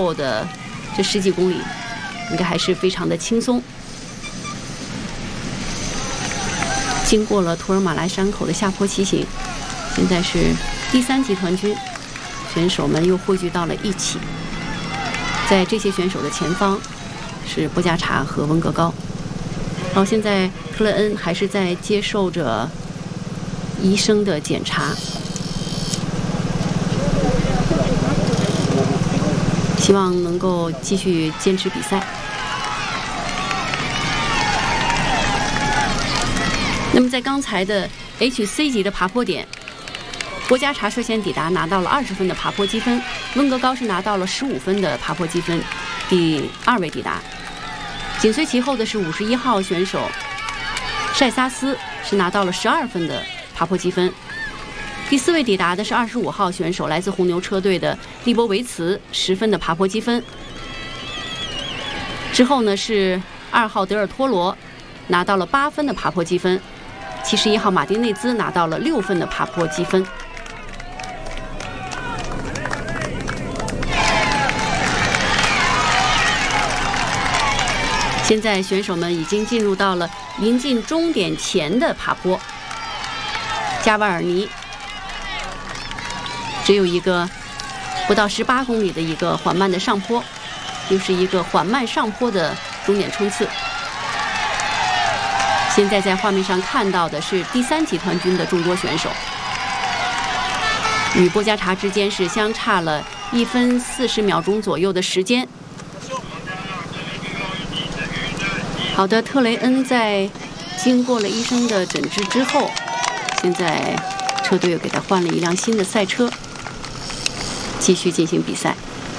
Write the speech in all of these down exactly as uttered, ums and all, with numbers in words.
后的这十几公里，应该还是非常的轻松。经过了图尔马来山口的下坡骑行，现在是第三集团军选手们又汇聚到了一起。在这些选手的前方是波加查和温格高。然后现在克勒恩还是在接受着医生的检查，希望能够继续坚持比赛。那么在刚才的 H C 级的爬坡点，波加查率先抵达，拿到了二十分的爬坡积分，温格高是拿到了十五分的爬坡积分，第二位抵达。紧随其后的是五十一号选手塞萨斯，是拿到了十二分的爬坡积分。第四位抵达的是二十五号选手，来自红牛车队的利波维茨，十分的爬坡积分。之后呢是二号德尔托罗，拿到了八分的爬坡积分。七十一号马丁内兹拿到了六分的爬坡积分。现在选手们已经进入到了临近终点前的爬坡，加瓦尔尼只有一个不到十八公里的一个缓慢的上坡，又是一个缓慢上坡的终点冲刺。现在在画面上看到的是第三集团军的众多选手，与波加查之间是相差了一分四十秒钟左右的时间。好的，特雷恩在经过了医生的诊治之后，现在车队又给他换了一辆新的赛车，继续进行比赛。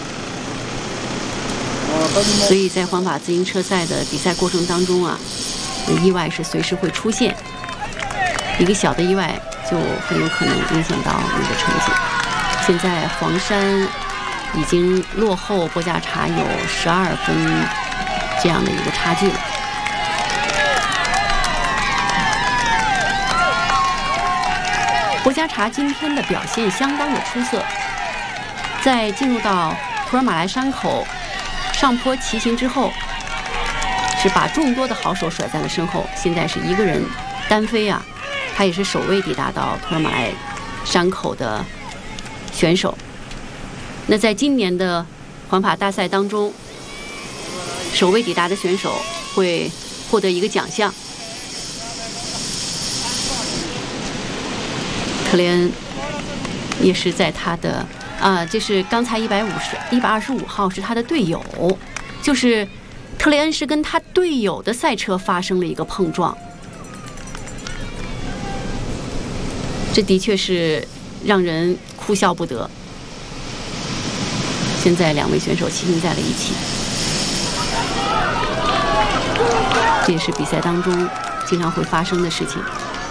所以在环法自行车赛的比赛过程当中啊，意外是随时会出现，一个小的意外就很有可能影响到你的成绩。现在黄山已经落后波加查有十二分这样的一个差距了。波加查今天的表现相当的出色，在进入到图尔马来山口上坡骑行之后，是把众多的好手甩在了身后，现在是一个人单飞啊，他也是首位抵达到图尔马来山口的选手。那在今年的环法大赛当中，首位抵达的选手会获得一个奖项。克雷恩也是在他的啊，这是刚才一百五十、一百二十五号是他的队友，就是特雷恩是跟他队友的赛车发生了一个碰撞，这的确是让人哭笑不得。现在两位选手骑行在了一起，这也是比赛当中经常会发生的事情。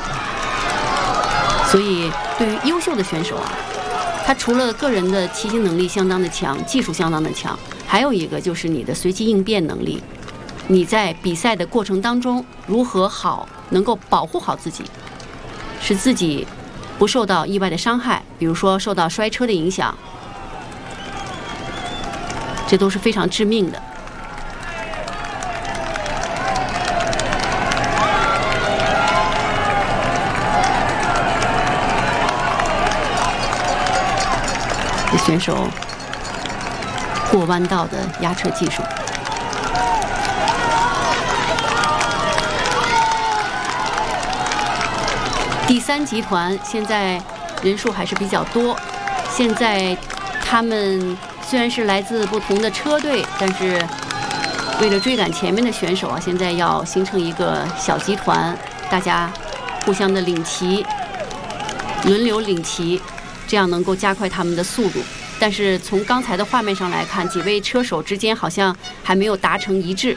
所以对于优秀的选手啊，他除了个人的骑行能力相当的强，技术相当的强，还有一个就是你的随机应变能力。你在比赛的过程当中如何好能够保护好自己，使自己不受到意外的伤害，比如说受到摔车的影响，这都是非常致命的。选手过弯道的压车技术。第三集团现在人数还是比较多，现在他们虽然是来自不同的车队，但是为了追赶前面的选手啊，现在要形成一个小集团，大家互相的领骑，轮流领骑，这样能够加快他们的速度。但是从刚才的画面上来看，几位车手之间好像还没有达成一致。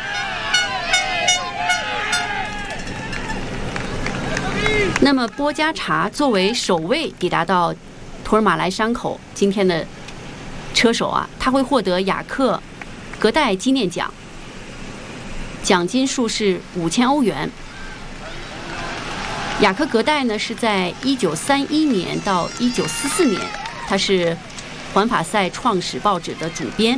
那么波加查作为首位抵达到图尔马来山口今天的车手啊，他会获得雅克格代纪念奖，奖金数是五千欧元。雅克格代呢是在一九三一年到一九四四年，他是环法赛创始报纸的主编。